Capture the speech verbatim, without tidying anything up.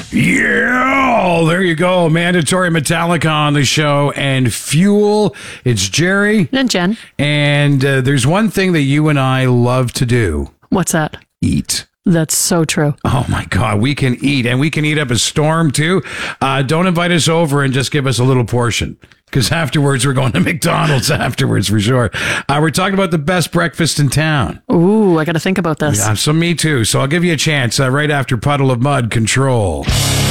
Yeah, there you go. Mandatory Metallica on the show and Fuel. It's Jerry. And Jen. And uh, there's one thing that you and I love to do. What's that? Eat. That's so true. Oh, my God. We can eat, and we can eat up a storm, too. Uh, don't invite us over and just give us a little portion, because afterwards we're going to McDonald's afterwards, for sure. Uh, we're talking about the best breakfast in town. Ooh, I got to think about this. Yeah, so me, too. So I'll give you a chance uh, right after Puddle of Mud Control.